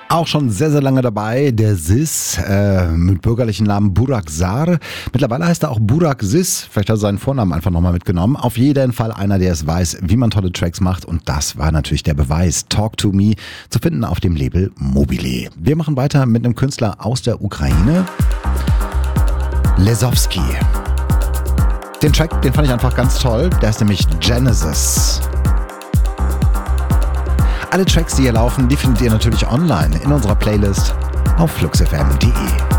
Auch schon sehr, sehr lange dabei, der Sis mit bürgerlichen Namen Burak Sar. Mittlerweile heißt er auch Burak Sis. Vielleicht hat er seinen Vornamen einfach nochmal mitgenommen. Auf jeden Fall einer, der es weiß, wie man tolle Tracks macht. Und das war natürlich der Beweis. Talk to Me, zu finden auf dem Label Mobile. Wir machen weiter mit einem Künstler aus der Ukraine. Lesowski. Den Track, den fand ich einfach ganz toll. Der ist nämlich Genesis. Alle Tracks, die hier laufen, die findet ihr natürlich online in unserer Playlist auf fluxfm.de.